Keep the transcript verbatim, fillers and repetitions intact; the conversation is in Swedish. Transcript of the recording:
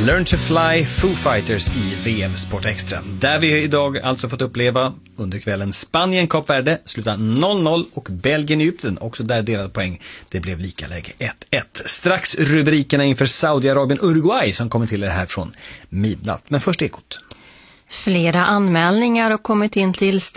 Learn to Fly, Foo Fighters i V M Sport Extra. Där vi idag alltså fått uppleva under kvällen Spanien, Kap Verde, slutar noll noll och Belgien, Egypten, också där delad poäng. Det blev lika läge ett ett. Strax rubrikerna inför Saudiarabien, Uruguay som kommer till er här från midnatt. Men först Ekot. Flera anmälningar har kommit in till